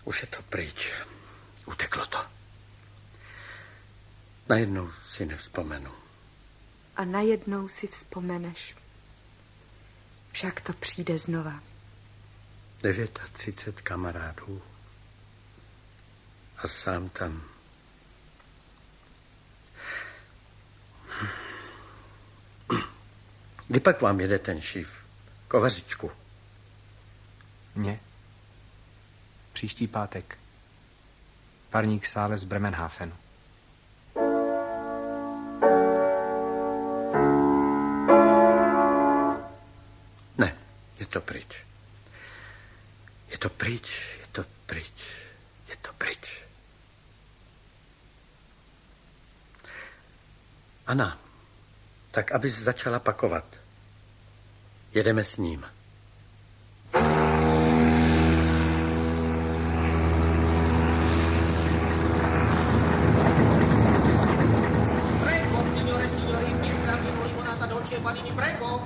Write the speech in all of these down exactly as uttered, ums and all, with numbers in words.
Už je to pryč. Uteklo to. Najednou si nevzpomenu. A najednou si vzpomeneš. Však to přijde znova. třicet devět kamarádů. A sám tam. Kdy pak vám jede ten šíf? Kovařičku. Mně? Příští pátek. Parník sále z Bremenhafenu. Ne, je to pryč. Je to pryč, je to pryč, je to pryč. Anna, tak abys začala pakovat. Jedeme s ním. Prego, signore, signori, pietrami limonata dolce panini, prego.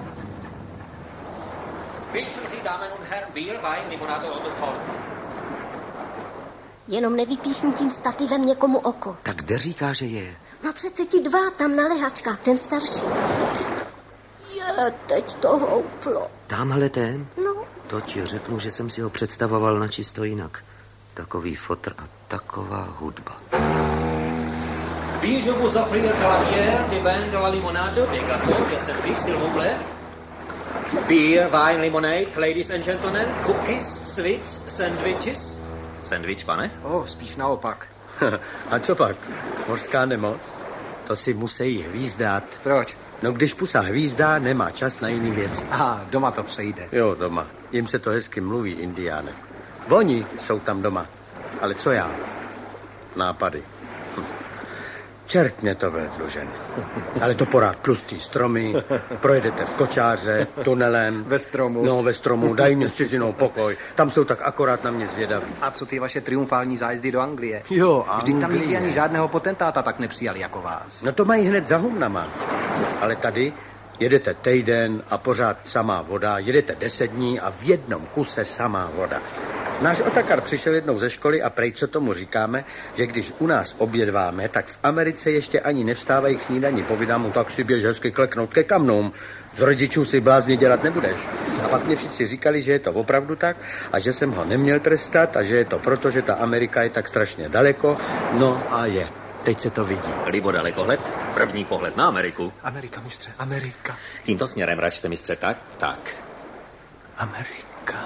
Wünschen Sie, Damen und Herren, Bier, Wein, Limonade oder Cola? Jenom nevypíchni tím stativem někomu oko. Tak kde říká, že je? No přece ti dva, tam na lehačkách, ten starší. Je, teď to houplo. Tamhle ten? No. To ti řeknu, že jsem si ho představoval na čisto jinak. Takový fotr a taková hudba. Puis je vous offrir de la bière, de vin, de la limonade, des gâteaux, des sandwichs, s'il vous plaît. Beer, wine, lemonade, ladies and gentlemen, cookies, sweets, sandwiches. Sandwich, pane? O, oh, spíš naopak. A co pak? Mořská nemoc? To si musí hvízdat. Proč? No když pusa hvízdá, nemá čas na jiný věci. Aha, doma to přejde. Jo, doma. Jim se to hezky mluví, Indiáne. Oni jsou tam doma. Ale co já? Nápady. Hm. Čert mě to vedlo, žen. Ale to porád tlustý stromy, projedete v kočáře, tunelem. Ve stromu. No, ve stromu, daj mě cizinou pokoj. Tam jsou tak akorát na mě zvědaví. A co ty vaše triumfální zájezdy do Anglie? Jo, Anglie. Vždyť tam nikdy ani žádného potentáta tak nepřijali jako vás. No to mají hned za humnama. Ale tady jedete týden a pořád samá voda, jedete deset dní a v jednom kuse samá voda. Náš Otakar přišel jednou ze školy a prej, co tomu říkáme, že když u nás obědváme, tak v Americe ještě ani nevstávají k snídani. Povídám mu, tak si běž hezky kleknout ke kamnům. Z rodičů si blázně dělat nebudeš. A pak mě všichni říkali, že je to opravdu tak a že jsem ho neměl trestat a že je to proto, že ta Amerika je tak strašně daleko. No a je. Teď se to vidí. Libo dalekohled, první pohled na Ameriku. Amerika, mistře, Amerika. Tímto směrem račte, mistře, tak, tak. Amerika.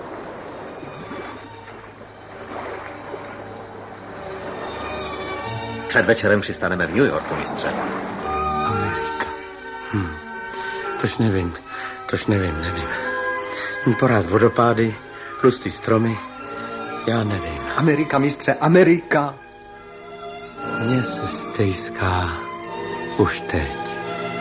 Před večerem přistaneme v New Yorku, mistře. Amerika. Hm. Tož nevím, tož nevím, nevím. Hm, porád vodopády, tlustý stromy, já nevím. Amerika, mistře, Amerika. Mně se stejská už teď.